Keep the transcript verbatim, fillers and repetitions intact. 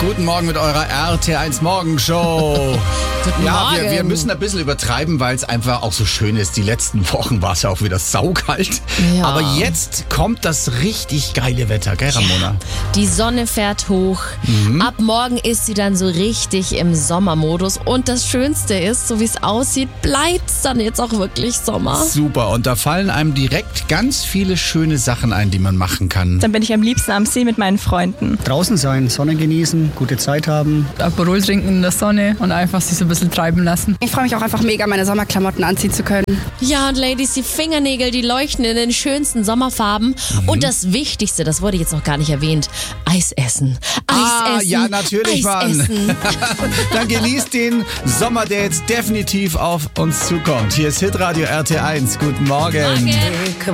Guten Morgen mit eurer R T eins Morgenshow. Guten Ja, Morgen. wir, wir müssen ein bisschen übertreiben, weil es einfach auch so schön ist. Die letzten Wochen war es ja auch wieder saukalt. Ja. Aber jetzt kommt das richtig geile Wetter, gell, Ramona? Die Sonne fährt hoch. Mhm. Ab morgen ist sie dann so richtig im Sommermodus. Und das Schönste ist, so wie es aussieht, bleibt es dann jetzt auch wirklich Sommer. Super. Und da fallen einem direkt ganz viele schöne Sachen ein, die man machen kann. Dann bin ich am liebsten am See mit meinen Freunden. Draußen sein, Sonne genießen, gute Zeit haben. Aperol trinken in der Sonne und einfach sich so ein bisschen treiben lassen. Ich freue mich auch einfach mega, meine Sommerklamotten anziehen zu können. Ja, und Ladies, die Fingernägel, die leuchten in den schönsten Sommerfarben. Mhm. Und das Wichtigste, das wurde jetzt noch gar nicht erwähnt, Eis essen. Eis Ah, essen. ja, natürlich, Eis Mann. essen. Dann genießt den Sommer, der jetzt definitiv auf uns zukommt. Hier ist Hitradio R T eins. Guten Morgen. Morgen.